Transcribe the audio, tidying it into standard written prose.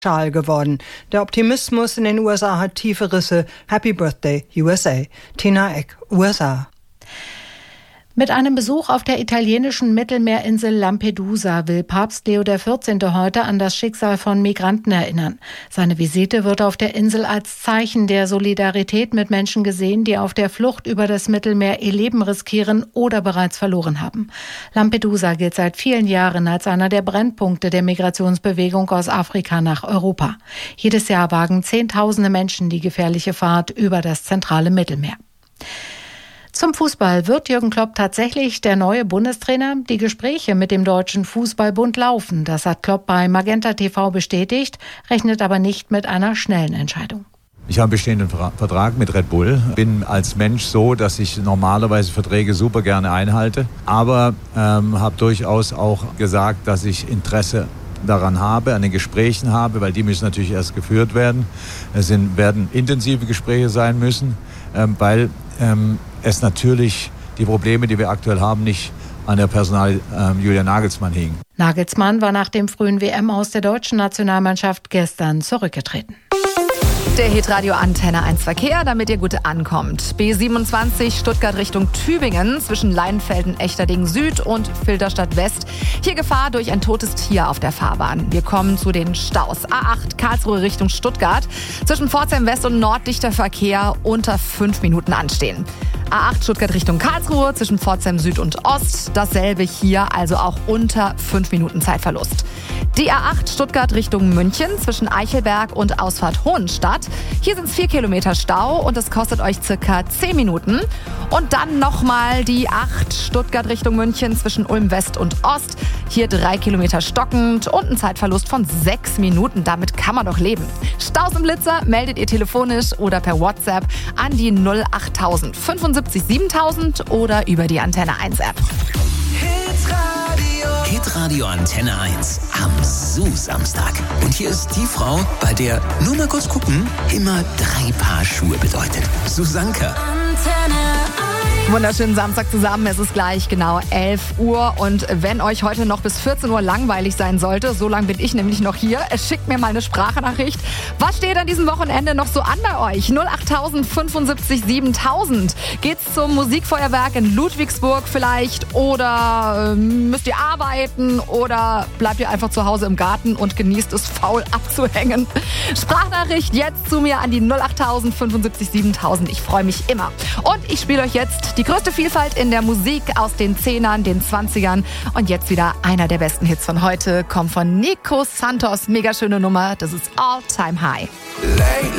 Schal geworden. Der Optimismus in den USA hat tiefe Risse. Happy Birthday, USA. Tina Eck, USA. Mit einem Besuch auf der italienischen Mittelmeerinsel Lampedusa will Papst Leo XIV. Heute an das Schicksal von Migranten erinnern. Seine Visite wird auf der Insel als Zeichen der Solidarität mit Menschen gesehen, die auf der Flucht über das Mittelmeer ihr Leben riskieren oder bereits verloren haben. Lampedusa gilt seit vielen Jahren als einer der Brennpunkte der Migrationsbewegung aus Afrika nach Europa. Jedes Jahr wagen Zehntausende Menschen die gefährliche Fahrt über das zentrale Mittelmeer. Zum Fußball. Wird Jürgen Klopp tatsächlich der neue Bundestrainer? Die Gespräche mit dem Deutschen Fußballbund laufen. Das hat Klopp bei Magenta TV bestätigt, rechnet aber nicht mit einer schnellen Entscheidung. Ich habe einen bestehenden Vertrag mit Red Bull. Bin als Mensch so, dass ich normalerweise Verträge super gerne einhalte. Aber habe durchaus auch gesagt, dass ich Interesse daran habe, an den Gesprächen habe, weil die müssen natürlich erst geführt werden. Werden intensive Gespräche sein müssen, weil es natürlich die Probleme, die wir aktuell haben, nicht an der Personal Julian Nagelsmann hingen. Nagelsmann war nach dem frühen WM-Aus der deutschen Nationalmannschaft gestern zurückgetreten. Der Hitradio Antenne 1 Verkehr, damit ihr gut ankommt. B27 Stuttgart Richtung Tübingen zwischen Leinfelden, Echterdingen Süd und Filderstadt West. Hier Gefahr durch ein totes Tier auf der Fahrbahn. Wir kommen zu den Staus. A8 Karlsruhe Richtung Stuttgart. Zwischen Pforzheim West und Nord dichter Verkehr, unter 5 Minuten anstehen. A8 Stuttgart Richtung Karlsruhe zwischen Pforzheim Süd und Ost. Dasselbe hier, also auch unter 5 Minuten Zeitverlust. Die A8 Stuttgart Richtung München zwischen Eichelberg und Ausfahrt Hohenstadt. Hier sind es 4 Kilometer Stau und es kostet euch circa 10 Minuten. Und dann nochmal die 8 Stuttgart Richtung München zwischen Ulm West und Ost. Hier 3 Kilometer stockend und ein Zeitverlust von 6 Minuten. Damit kann man doch leben. Staus im Blitzer meldet ihr telefonisch oder per WhatsApp an die 08000 75 7000 oder über die Antenne 1 App. Hitradio Antenne 1 am Samstag. Und hier ist die Frau, bei der nur mal kurz gucken immer 3 Paar Schuhe bedeutet. Susanka. Wunderschönen Samstag zusammen. Es ist gleich genau 11 Uhr. Und wenn euch heute noch bis 14 Uhr langweilig sein sollte, so lange bin ich nämlich noch hier, schickt mir mal eine Sprachnachricht. Was steht an diesem Wochenende noch so an bei euch? 08000 75 7000. Geht's zum Musikfeuerwerk in Ludwigsburg vielleicht? Oder müsst ihr arbeiten? Oder bleibt ihr einfach zu Hause im Garten und genießt es, faul abzuhängen? Sprachnachricht jetzt zu mir an die 08000 75 7000. Ich freue mich immer. Und ich spiele euch jetzt die größte Vielfalt in der Musik aus den 10ern, den 20ern. Und jetzt wieder einer der besten Hits von heute. Kommt von Nico Santos. Mega schöne Nummer. Das ist All Time High. Lately